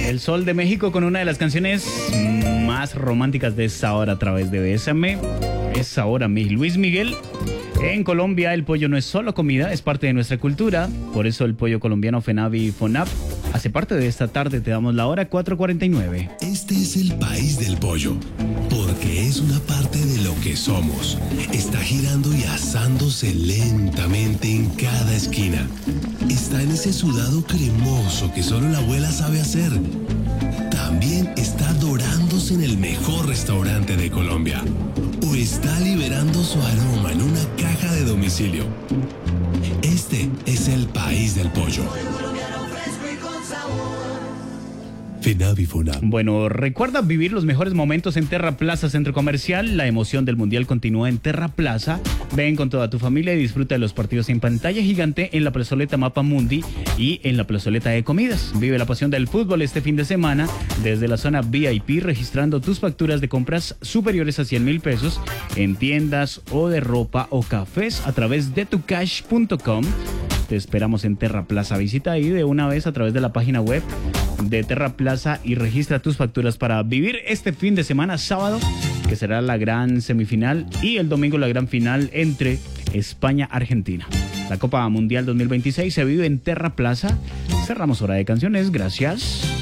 El Sol de México con una de las canciones más románticas de esta hora a través de Bésame. Es ahora mi Luis Miguel. En Colombia el pollo no es solo comida, es parte de nuestra cultura. Por eso el pollo colombiano Fenavi Fonap hace parte de esta tarde. Te damos la hora 4:49. Este es el país del pollo, porque es una parte de lo que somos. Está girando y asándose lentamente en cada esquina. Está en ese sudado cremoso que solo la abuela sabe hacer. También está dorándose en el mejor restaurante de Colombia. O está liberando su aroma en una caja de domicilio. Este es el país del pollo. Fenavi Fonap. Bueno, recuerda vivir los mejores momentos en Terra Plaza Centro Comercial. La emoción del Mundial continúa en Terra Plaza. Ven con toda tu familia y disfruta de los partidos en pantalla gigante en la plazoleta Mapa Mundi y en la plazoleta de comidas. Vive la pasión del fútbol este fin de semana desde la zona VIP, registrando tus facturas de compras superiores a 100,000 pesos en tiendas o de ropa o cafés a través de tucash.com. Te esperamos en Terra Plaza. Visita ahí de una vez a través de la página web de Terra Plaza y registra tus facturas para vivir este fin de semana, sábado, que será la gran semifinal, y el domingo la gran final entre España-Argentina. La Copa Mundial 2026 se vive en Terra Plaza. Cerramos hora de canciones. Gracias.